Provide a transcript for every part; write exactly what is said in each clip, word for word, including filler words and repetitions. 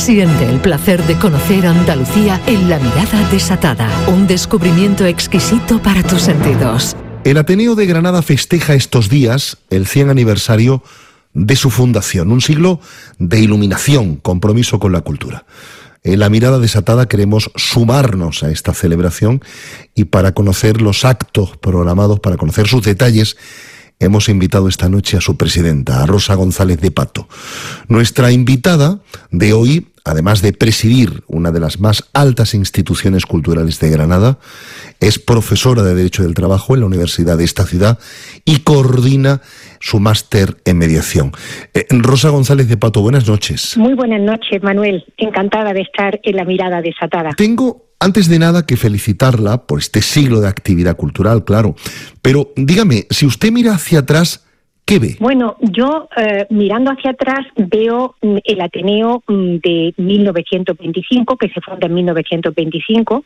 Siente el placer de conocer Andalucía en La Mirada Desatada, un descubrimiento exquisito para tus sentidos. El Ateneo de Granada festeja estos días el cien aniversario de su fundación, un siglo de iluminación, compromiso con la cultura. En La Mirada Desatada queremos sumarnos a esta celebración y para conocer los actos programados, para conocer sus detalles, hemos invitado esta noche a su presidenta, a Rosa González de Pato. Nuestra invitada de hoy, además de presidir una de las más altas instituciones culturales de Granada, es profesora de Derecho del Trabajo en la Universidad de esta ciudad y coordina su máster en mediación. Eh, Rosa González de Pato, buenas noches. Muy buenas noches, Manuel. Encantada de estar en La Mirada Desatada. Tengo, antes de nada, que felicitarla por este siglo de actividad cultural, claro. Pero dígame, si usted mira hacia atrás, ¿qué ve? Bueno, yo eh, mirando hacia atrás veo mm, el Ateneo mm, de mil novecientos veinticinco, que se funda en mil novecientos veinticinco.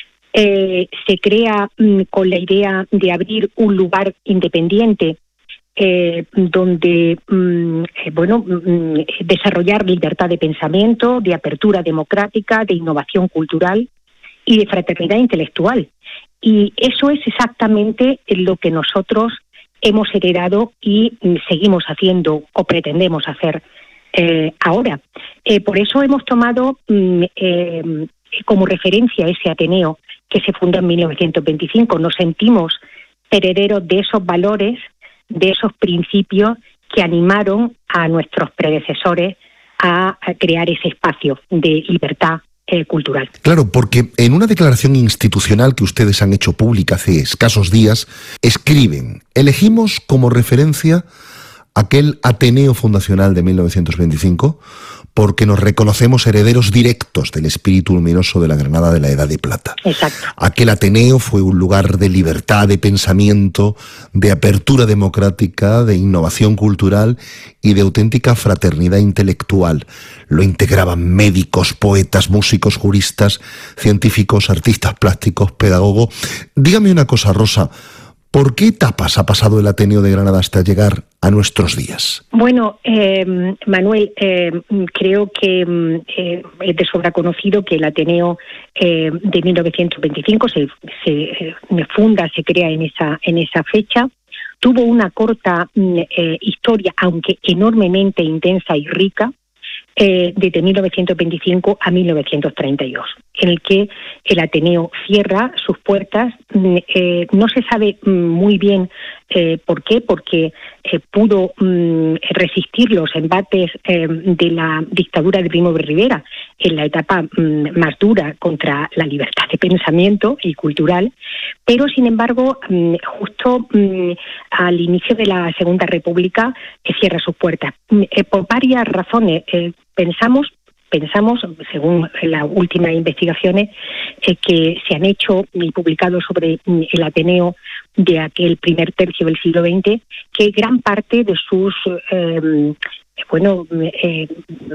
Eh, se crea mm, con la idea de abrir un lugar independiente eh, donde mm, eh, bueno mm, desarrollar libertad de pensamiento, de apertura democrática, de innovación cultural y de fraternidad intelectual. Y eso es exactamente lo que nosotros hemos heredado y mm, seguimos haciendo o pretendemos hacer eh, ahora. Eh, por eso hemos tomado mm, eh, como referencia ese Ateneo que se fundó en mil novecientos veinticinco. Nos sentimos herederos de esos valores, de esos principios que animaron a nuestros predecesores a, a crear ese espacio de libertad eh, cultural. Claro, porque en una declaración institucional que ustedes han hecho pública hace escasos días, escriben: elegimos como referencia aquel Ateneo fundacional de mil novecientos veinticinco porque nos reconocemos herederos directos del espíritu luminoso de la Granada de la Edad de Plata. Exacto. Aquel Ateneo fue un lugar de libertad de pensamiento, de apertura democrática, de innovación cultural y de auténtica fraternidad intelectual. Lo integraban médicos, poetas, músicos, juristas, científicos, artistas plásticos, pedagogos. Dígame una cosa, Rosa, ¿por qué etapas ha pasado el Ateneo de Granada hasta llegar a nuestros días? Bueno, eh, Manuel, eh, creo que eh, es de sobra conocido que el Ateneo eh, de mil novecientos veinticinco se, se eh, funda, se crea en esa, en esa fecha. Tuvo una corta eh, historia, aunque enormemente intensa y rica, eh, desde mil novecientos veinticinco a mil novecientos treinta y dos, en el que el Ateneo cierra sus puertas. Eh, no se sabe muy bien eh, por qué, porque eh, pudo mm, resistir los embates eh, de la dictadura de Primo de Rivera en la etapa mm, más dura contra la libertad de pensamiento y cultural, pero sin embargo, mm, justo mm, al inicio de la Segunda República eh, cierra sus puertas. Eh, por varias razones. Eh, pensamos Pensamos, según las últimas investigaciones eh, que se han hecho y publicado sobre el Ateneo de aquel primer tercio del siglo veinte, que gran parte de sus eh, bueno eh,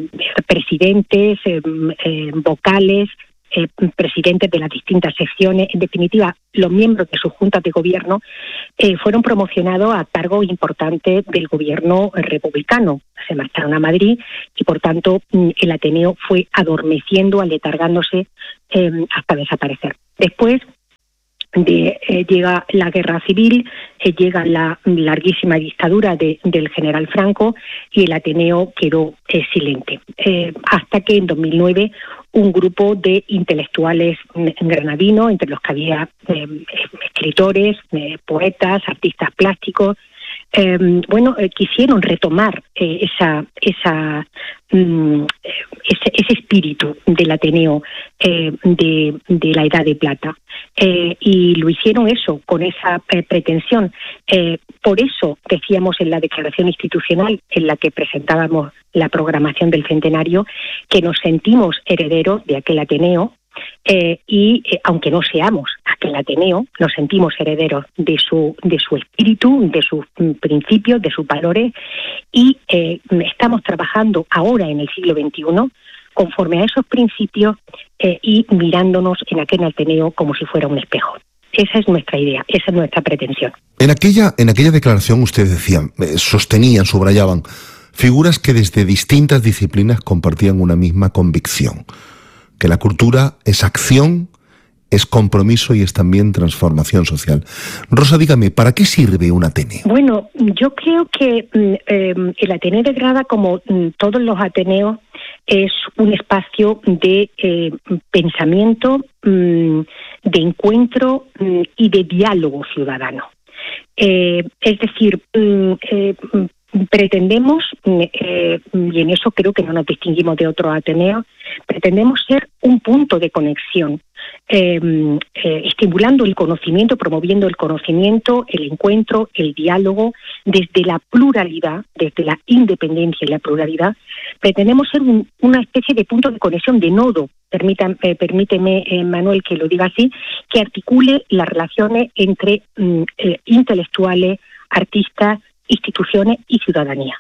presidentes, eh, eh, vocales, eh, presidentes de las distintas secciones, en definitiva, los miembros de sus juntas de gobierno, eh, fueron promocionados a cargos importantes del gobierno republicano. Se marcharon a Madrid y, por tanto, el Ateneo fue adormeciendo, aletargándose eh, hasta desaparecer. Después de, eh, llega la guerra civil, eh, llega la larguísima dictadura de, del general Franco y el Ateneo quedó eh, silente. Eh, hasta que en dos mil nueve un grupo de intelectuales granadinos, entre los que había eh, escritores, eh, poetas, artistas plásticos, eh, bueno, eh, quisieron retomar eh, esa, esa, mm, ese, ese espíritu del Ateneo eh, de, de la Edad de Plata. Eh, y lo hicieron eso, con esa eh, pretensión. Eh, por eso decíamos en la declaración institucional en la que presentábamos la programación del centenario que nos sentimos herederos de aquel Ateneo eh, y eh, aunque no seamos aquel Ateneo, nos sentimos herederos de su de su espíritu, de sus mm, principios, de sus valores y eh, estamos trabajando ahora en el siglo veintiuno conforme a esos principios eh, y mirándonos en aquel Ateneo como si fuera un espejo. Esa es nuestra idea, esa es nuestra pretensión. En aquella, en aquella declaración ustedes decían, eh, sostenían, subrayaban, figuras que desde distintas disciplinas compartían una misma convicción, que la cultura es acción, es compromiso y es también transformación social. Rosa, dígame, ¿para qué sirve un Ateneo? Bueno, yo creo que eh, el Ateneo de Granada, como todos los Ateneos, es un espacio de eh, pensamiento, de encuentro y de diálogo ciudadano. Eh, es decir, eh, pretendemos, eh, y en eso creo que no nos distinguimos de otros Ateneos, pretendemos ser un punto de conexión, eh, eh, estimulando el conocimiento, promoviendo el conocimiento, el encuentro, el diálogo, desde la pluralidad, desde la independencia y la pluralidad. Pretendemos ser un, una especie de punto de conexión, de nodo, permítan, eh, permíteme, eh, Manuel, que lo diga así, que articule las relaciones entre mm, eh, intelectuales, artistas, instituciones y ciudadanía.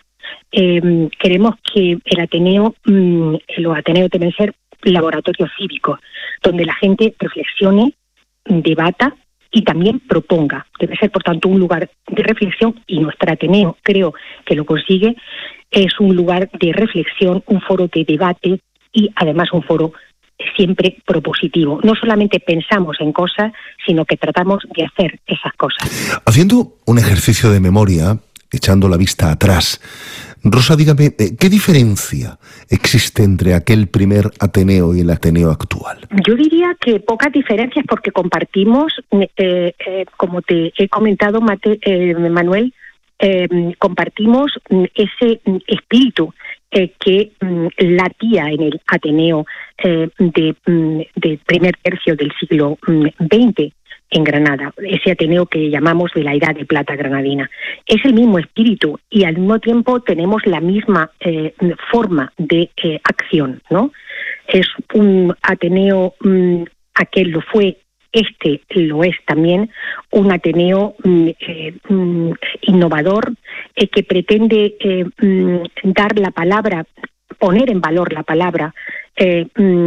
Eh, queremos que el Ateneo, mmm, los Ateneos deben ser laboratorios cívicos, donde la gente reflexione, debata y también proponga. Debe ser, por tanto, un lugar de reflexión, y nuestro Ateneo, creo que lo consigue, es un lugar de reflexión, un foro de debate y además un foro siempre propositivo. No solamente pensamos en cosas, sino que tratamos de hacer esas cosas. Haciendo un ejercicio de memoria, echando la vista atrás, Rosa, dígame, ¿qué diferencia existe entre aquel primer Ateneo y el Ateneo actual? Yo diría que pocas diferencias, porque compartimos, eh, eh, como te he comentado, Mate, eh, Manuel, eh, compartimos ese espíritu eh, que mm, latía en el Ateneo eh, de, mm, de primer tercio del siglo veinte en Granada, ese Ateneo que llamamos de la Edad de Plata granadina. Es el mismo espíritu y al mismo tiempo tenemos la misma eh, forma de eh, acción, ¿no? Es un Ateneo, mmm, aquel lo fue, este lo es también, un Ateneo mmm, eh, mmm, innovador, eh, que pretende eh, mmm, dar la palabra, poner en valor la palabra, Eh,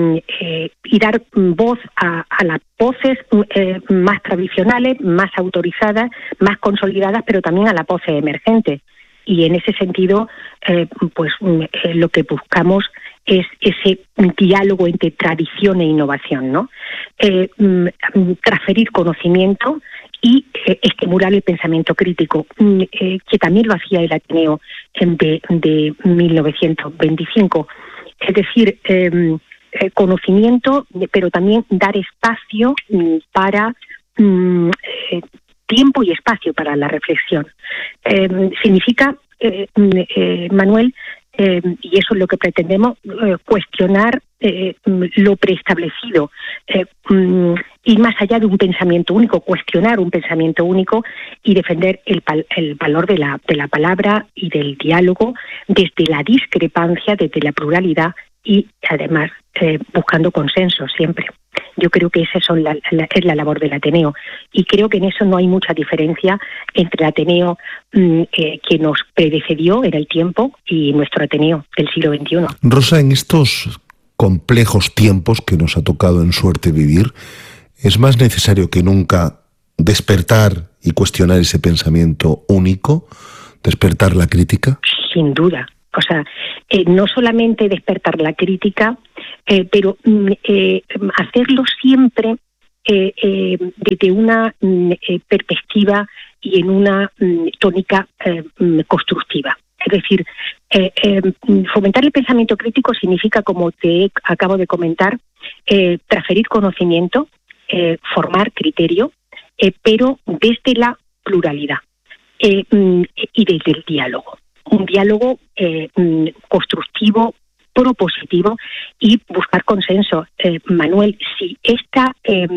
eh, y dar voz a, a las voces eh, más tradicionales, más autorizadas, más consolidadas, pero también a las voces emergentes. Y en ese sentido, eh, pues eh, lo que buscamos es ese diálogo entre tradición e innovación, ¿no? Eh, transferir conocimiento y eh, estimular el pensamiento crítico, eh, que también lo hacía el Ateneo de, de mil novecientos veinticinco. Es decir, eh, eh, conocimiento, pero también dar espacio mm, para mm, eh, tiempo y espacio para la reflexión. Eh, significa, eh, eh, Manuel, eh, y eso es lo que pretendemos, eh, cuestionar eh, lo preestablecido, eh, mm, ir más allá de un pensamiento único, cuestionar un pensamiento único y defender el, el valor de la, de la palabra y del diálogo desde la discrepancia, desde la pluralidad y además eh, buscando consenso siempre. Yo creo que esa son la, la, es la labor del Ateneo y creo que en eso no hay mucha diferencia entre el Ateneo mmm, eh, que nos precedió en el tiempo y nuestro Ateneo del siglo veintiuno. Rosa, en estos complejos tiempos que nos ha tocado en suerte vivir, es más necesario que nunca despertar y cuestionar ese pensamiento único, despertar la crítica. Sin duda. O sea, eh, no solamente despertar la crítica, eh, pero eh, hacerlo siempre eh, eh, desde una eh, perspectiva y en una mm, tónica eh, constructiva. Es decir, eh, eh, fomentar el pensamiento crítico significa, como te acabo de comentar, eh, transferir conocimiento, eh, formar criterio, eh, pero desde la pluralidad eh, y desde el diálogo. Un diálogo eh, constructivo, propositivo y buscar consenso. Eh, Manuel, si esta eh,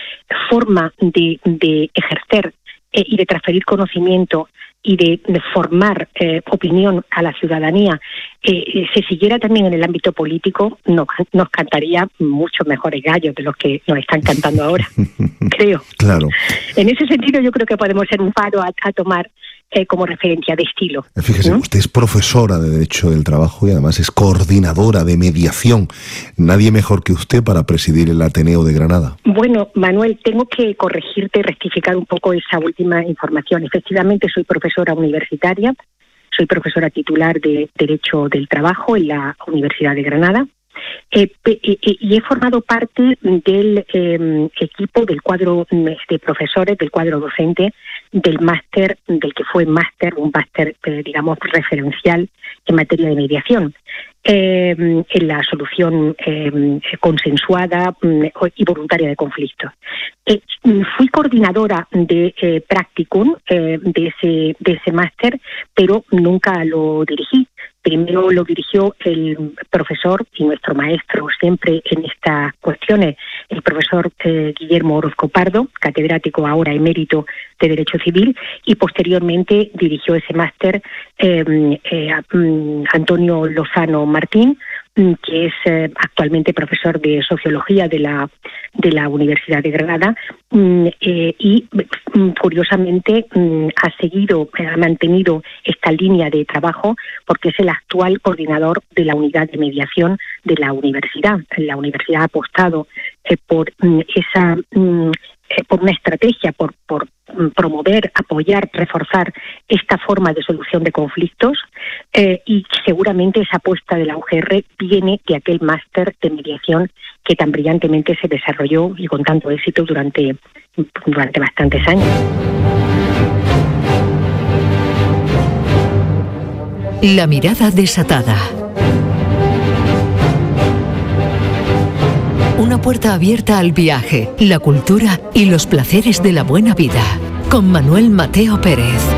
forma de, de ejercer eh, y de transferir conocimiento y de, de formar eh, opinión a la ciudadanía eh, se siguiera también en el ámbito político, nos, nos cantaría muchos mejores gallos de los que nos están cantando ahora, creo. Claro. En ese sentido yo creo que podemos ser un faro a, a tomar eh, como referencia de estilo. Fíjese, ¿no? Usted es profesora de Derecho del Trabajo y además es coordinadora de mediación. Nadie mejor que usted para presidir el Ateneo de Granada. Bueno, Manuel, tengo que corregirte y rectificar un poco esa última información. Efectivamente, soy profesora universitaria, Soy profesora titular de Derecho del Trabajo en la Universidad de Granada. Eh, eh, y he formado parte del eh, equipo del cuadro de profesores, del cuadro docente del máster, del que fue máster, un máster, eh, digamos, referencial en materia de mediación, eh, en la solución eh, consensuada eh, y voluntaria de conflictos. Eh, fui coordinadora de eh, practicum eh, de ese, de ese máster, pero nunca lo dirigí. Primero lo dirigió el profesor y nuestro maestro siempre en estas cuestiones, el profesor eh, Guillermo Orozco Pardo, catedrático ahora emérito de Derecho Civil, y posteriormente dirigió ese máster eh, eh, Antonio Lozano Martín, que es eh, actualmente profesor de Sociología de la de la Universidad de Granada, eh, y curiosamente ha seguido, ha mantenido esta línea de trabajo porque es el actual coordinador de la unidad de mediación de la universidad. La universidad ha apostado eh, por esa eh, por una estrategia, por por promover, apoyar, reforzar esta forma de solución de conflictos, eh, y seguramente esa apuesta de la U G R viene de aquel máster de mediación que tan brillantemente se desarrolló y con tanto éxito durante, durante bastantes años. La mirada desatada. Una puerta abierta al viaje, la cultura y los placeres de la buena vida. Con Manuel Mateo Pérez.